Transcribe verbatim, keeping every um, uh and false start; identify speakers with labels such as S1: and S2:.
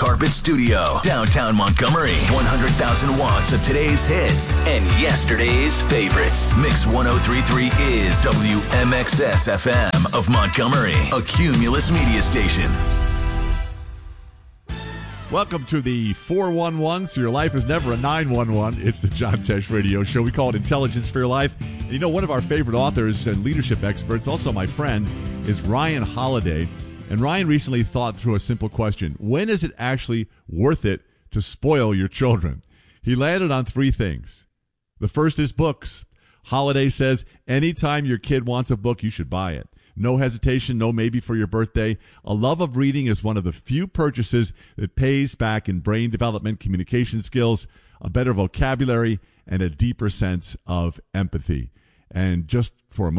S1: Carpet Studio, downtown Montgomery. one hundred thousand watts of today's hits and yesterday's favorites. Mix one oh three point three is W M X S F M of Montgomery, a Cumulus media station.
S2: Welcome to the four one one, so your life is never a nine one one. It's the John Tesh Radio Show. We call it Intelligence for Your Life. And you know, one of our favorite authors and leadership experts, also my friend, is Ryan Holiday. And Ryan recently thought through a simple question. When is it actually worth it to spoil your children? He landed on three things. The first is books. Holiday says anytime your kid wants a book, you should buy it. No hesitation, no maybe for your birthday. A love of reading is one of the few purchases that pays back in brain development, communication skills, a better vocabulary, and a deeper sense of empathy. And just for a moment,